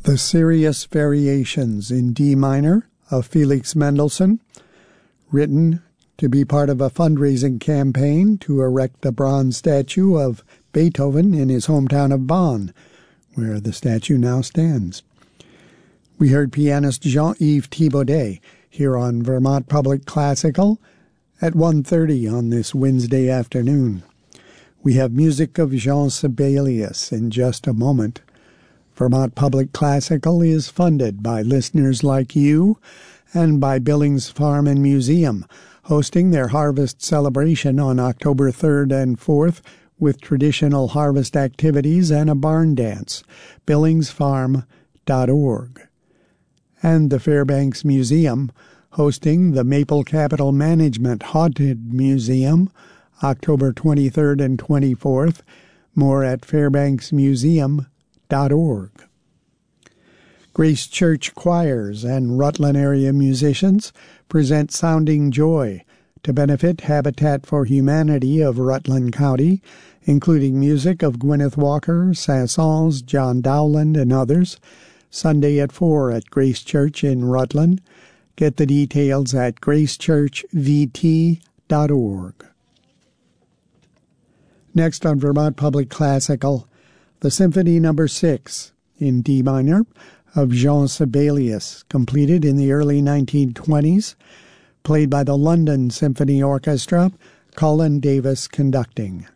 The Serious Variations in D minor of Felix Mendelssohn, written to be part of a fundraising campaign to erect the bronze statue of Beethoven in his hometown of Bonn, where the statue now stands. We heard pianist Jean-Yves Thibaudet here on Vermont Public Classical at 1:30 on this Wednesday afternoon. We have music of Jean Sibelius in just a moment. Vermont Public Classical is funded by listeners like you and by Billings Farm and Museum, hosting their harvest celebration on October 3rd and 4th with traditional harvest activities and a barn dance. BillingsFarm.org. And the Fairbanks Museum, hosting the Maple Capital Management Haunted Museum, October 23rd and 24th. More at fairbanksmuseum.org. Grace Church choirs and Rutland area musicians present Sounding Joy to benefit Habitat for Humanity of Rutland County, including music of Gwyneth Walker, Saint-Saëns, John Dowland, and others, Sunday at 4 at Grace Church in Rutland. Get the details at gracechurchvt.org. Next on Vermont Public Classical, the Symphony No. 6 in D minor of Jean Sibelius, completed in the early 1920s, played by the London Symphony Orchestra, Colin Davis conducting.